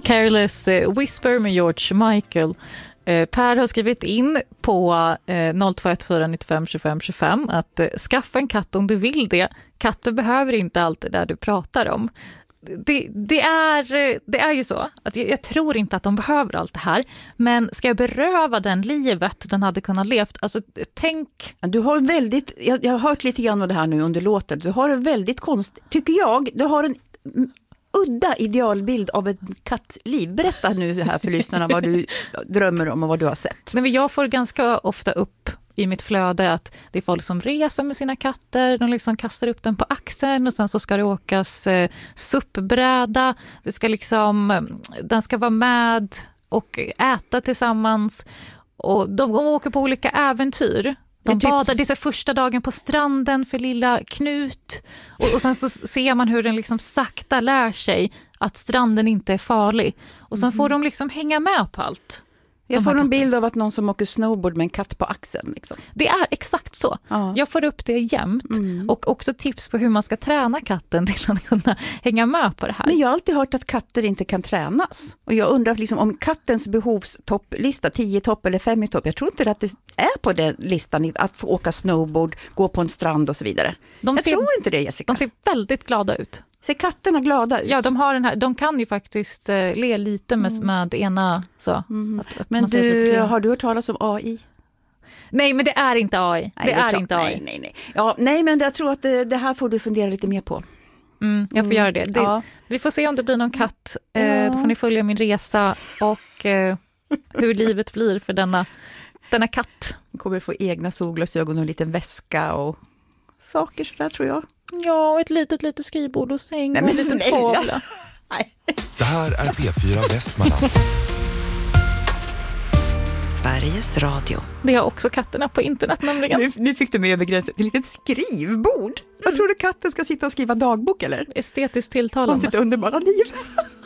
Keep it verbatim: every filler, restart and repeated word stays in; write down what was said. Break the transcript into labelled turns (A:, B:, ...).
A: Careless Whisper med George Michael. Per har skrivit in på noll två ett fyra nio fem tjugofem tjugofem att skaffa en katt om du vill det. Katter behöver inte allt det där du pratar om. Det, det, är, det är ju så att jag, jag tror inte att de behöver allt det här, men ska jag beröva den livet den hade kunnat levt, alltså tänk.
B: Du har väldigt, jag, jag har hört lite grann av det här nu under låten, du har en väldigt konst, tycker jag, du har en udda idealbild av ett kattliv. Berätta nu här för lyssnarna vad du drömmer om och vad du har sett.
A: Nej, men jag får ganska ofta upp i mitt flöde att det är folk som reser med sina katter, de liksom kastar upp den på axeln och sen så ska det åkas eh, suppbräda, det ska liksom, den ska vara med och äta tillsammans och de, de åker på olika äventyr. De det, typ... badar, det är så första dagen på stranden för lilla Knut och, och sen så ser man hur den liksom sakta lär sig att stranden inte är farlig och sen mm. får de liksom hänga med på allt.
B: Jag får en bild av att någon som åker snowboard med en katt på axeln. Liksom.
A: Det är exakt så. Ja. Jag får upp det jämt. Mm. Och också tips på hur man ska träna katten till att kunna hänga med på det här.
B: Men jag har alltid hört att katter inte kan tränas. Och jag undrar liksom, om kattens behovstopplista, tio topp eller fem i topp. Jag tror inte att det är på den listan att få åka snowboard, gå på en strand och så vidare. De jag ser, tror inte det, Jessica.
A: De ser väldigt glada ut.
B: Ser katterna glada ut?
A: Ja, de har den här, de kan ju faktiskt eh, le lite med, mm. med ena så.
B: Mm.
A: Att, att
B: men du, har du hört talas om A I?
A: Nej, men det är inte A I. Nej, det, det är, är inte A I.
B: Nej, nej, nej. Ja, nej, men jag tror att det, det här får du fundera lite mer på.
A: Mm, jag får mm. göra det. det ja. Vi får se om det blir någon katt. Eh, ja. Då får ni följa min resa och eh, hur livet blir för denna, denna katt.
B: Du kommer få egna solglasögon och en liten väska och saker sådär, tror jag.
A: Ja, och ett litet, litet skrivbord och säng och en liten tavla.
C: Det här är P fyra Västmanland.
D: Sveriges Radio.
A: Det har också katterna på internet nämligen.
B: Nu, nu fick du med över gränsen till ett litet skrivbord. Mm. Vad tror du katten ska sitta och skriva dagbok eller?
A: Estetiskt tilltalande.
B: Om sitt underbara liv.